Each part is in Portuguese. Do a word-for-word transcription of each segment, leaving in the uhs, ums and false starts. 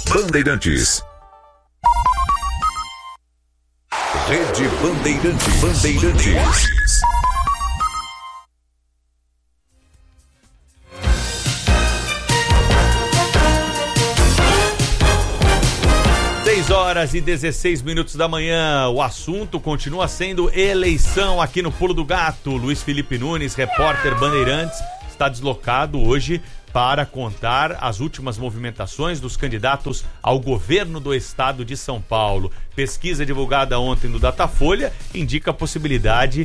Bandeirantes. Rede Bandeirantes. Bandeirantes. seis horas e dezesseis minutos da manhã. O assunto continua sendo eleição aqui no Pulo do Gato. Luiz Felipe Nunes, repórter Bandeirantes, está deslocado hoje para contar as últimas movimentações dos candidatos ao governo do estado de São Paulo. Pesquisa divulgada ontem no Datafolha indica a possibilidade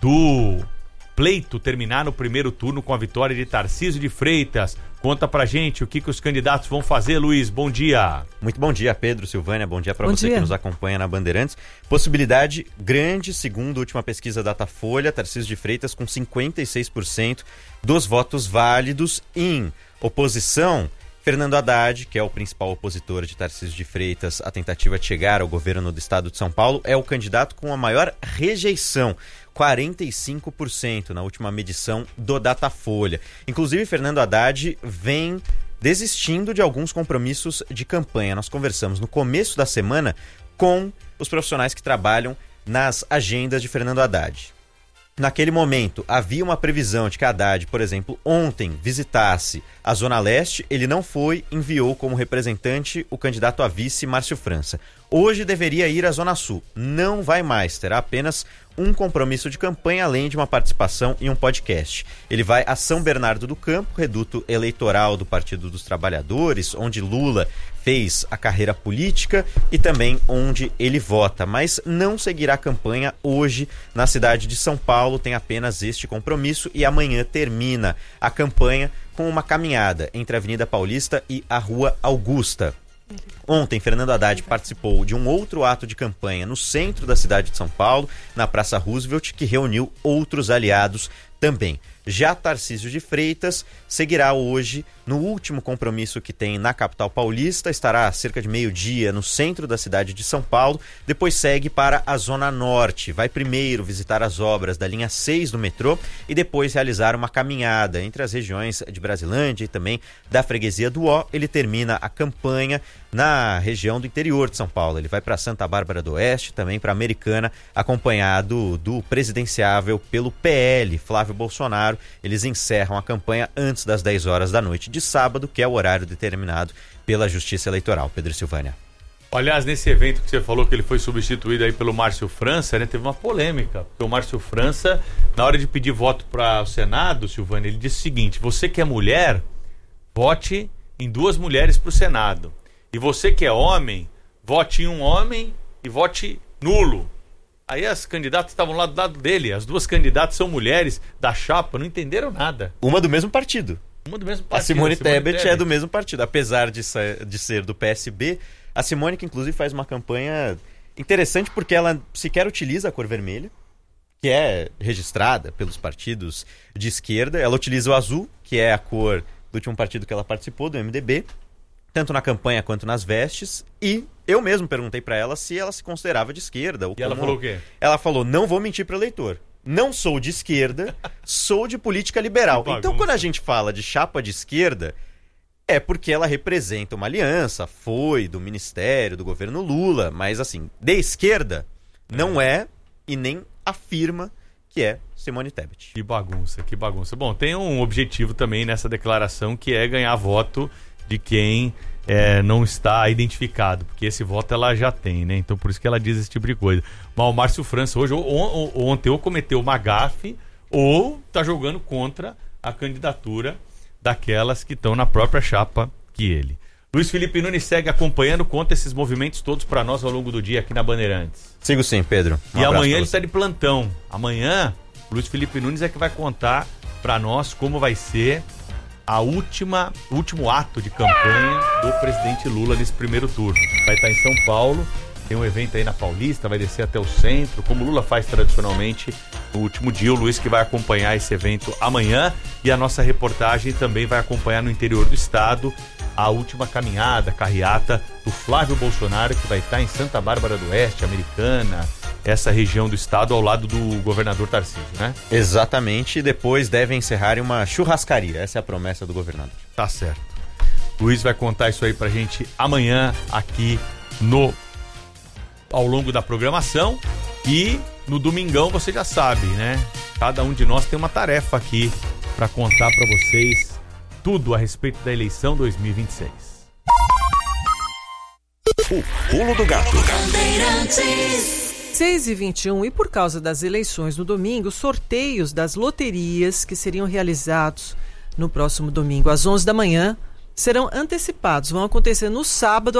do pleito terminar no primeiro turno com a vitória de Tarcísio de Freitas. Conta pra gente o que, que os candidatos vão fazer, Luiz. Bom dia. Muito bom dia, Pedro, Silvânia. Bom dia para você dia. que nos acompanha na Bandeirantes. Possibilidade grande, segundo a última pesquisa Datafolha, Tarcísio de Freitas com cinquenta e seis por cento dos votos válidos. Em oposição, Fernando Haddad, que é o principal opositor de Tarcísio de Freitas, a tentativa de chegar ao governo do estado de São Paulo, é o candidato com a maior rejeição, quarenta e cinco por cento na última medição do Datafolha. Inclusive, Fernando Haddad vem desistindo de alguns compromissos de campanha. Nós conversamos no começo da semana com os profissionais que trabalham nas agendas de Fernando Haddad. Naquele momento, havia uma previsão de que Haddad, por exemplo, ontem visitasse a Zona Leste. Ele não foi, enviou como representante o candidato a vice, Márcio França. Hoje deveria ir à Zona Sul. Não vai mais, terá apenas um compromisso de campanha, além de uma participação em um podcast. Ele vai a São Bernardo do Campo, reduto eleitoral do Partido dos Trabalhadores, onde Lula fez a carreira política e também onde ele vota, mas não seguirá a campanha hoje na cidade de São Paulo. Tem apenas este compromisso e amanhã termina a campanha com uma caminhada entre a Avenida Paulista e a Rua Augusta. Ontem, Fernando Haddad participou de um outro ato de campanha no centro da cidade de São Paulo, na Praça Roosevelt, que reuniu outros aliados também. Já Tarcísio de Freitas seguirá hoje no último compromisso que tem na capital paulista, estará a cerca de meio-dia no centro da cidade de São Paulo, depois segue para a Zona Norte, vai primeiro visitar as obras da linha seis do metrô e depois realizar uma caminhada entre as regiões de Brasilândia e também da freguesia do Ó. Ele termina a campanha na região do interior de São Paulo, ele vai para Santa Bárbara do Oeste, também para Americana, acompanhado do presidenciável pelo P L, Flávio Bolsonaro. Eles encerram a campanha antes das dez horas da noite de sábado, que é o horário determinado pela Justiça Eleitoral. Pedro Silvânia. Aliás, nesse evento que você falou que ele foi substituído aí pelo Márcio França, né, teve uma polêmica, porque o Márcio França, na hora de pedir voto para o Senado, Silvânia, ele disse o seguinte: você que é mulher, vote em duas mulheres para o Senado. E você que é homem, vote em um homem e vote nulo. Aí as candidatas estavam lá do lado dele, as duas candidatas são mulheres da chapa, não entenderam nada. Uma do mesmo partido. Uma do mesmo partido. A Simone, a Simone Tebet, Tebet é do mesmo partido, apesar de ser, de ser do P S B. A Simone, que inclusive faz uma campanha interessante porque ela sequer utiliza a cor vermelha, que é registrada pelos partidos de esquerda. Ela utiliza o azul, que é a cor do último partido que ela participou, do M D B, tanto na campanha quanto nas vestes. E eu mesmo perguntei pra ela se ela se considerava de esquerda. Ou e ela falou o quê? Ela falou: não vou mentir pro eleitor. Não sou de esquerda, sou de política liberal. Então, quando a gente fala de chapa de esquerda, é porque ela representa uma aliança, foi do ministério, do governo Lula, mas assim, de esquerda, não é e nem afirma que é Simone Tebet. Que bagunça, que bagunça. Bom, tem um objetivo também nessa declaração, que é ganhar voto de quem é, não está identificado, porque esse voto ela já tem, né? Então por isso que ela diz esse tipo de coisa. Mas o Márcio França hoje, ou, ou, ou, ontem, ou cometeu uma gafe, ou tá jogando contra a candidatura daquelas que estão na própria chapa que ele. Luiz Felipe Nunes segue acompanhando, conta esses movimentos todos para nós ao longo do dia aqui na Bandeirantes. Sigo sim, Pedro. Um e amanhã ele está de plantão. Amanhã, o Luiz Felipe Nunes é que vai contar para nós como vai ser a última, o último ato de campanha do presidente Lula nesse primeiro turno. Vai estar em São Paulo, tem um evento aí na Paulista, vai descer até o centro, como Lula faz tradicionalmente no último dia. O Luiz que vai acompanhar esse evento amanhã, e a nossa reportagem também vai acompanhar no interior do estado a última caminhada, carreata do Flávio Bolsonaro, que vai estar em Santa Bárbara do Oeste, Americana, essa região do estado, ao lado do governador Tarcísio, né? Exatamente, e depois devem encerrar em uma churrascaria. Essa é a promessa do governador. Tá certo. Luiz vai contar isso aí pra gente amanhã aqui no ao longo da programação. E no domingão você já sabe, né? Cada um de nós tem uma tarefa aqui pra contar pra vocês tudo a respeito da eleição dois mil e vinte e seis. O pulo do gato. seis e vinte e um, e por causa das eleições no domingo, sorteios das loterias que seriam realizados no próximo domingo às onze da manhã serão antecipados. Vão acontecer no sábado